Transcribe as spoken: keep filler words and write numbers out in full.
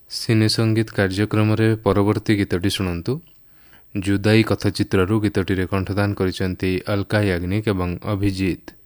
ସିନେ ସଙ୍ଗୀତ କାର୍ଯ୍ୟକ୍ରମରେ ପରବର୍ତ୍ତୀ ଗୀତଟି ଶୁଣନ୍ତୁ। ଜୁଦାଇ କଥାଚିତ୍ରରୁ ଗୀତଟିରେ କଣ୍ଠଦାନ କରିଛନ୍ତି ଅଲକା ୟାଗ୍ନିକ ଏବଂ ଅଭିଜିତ।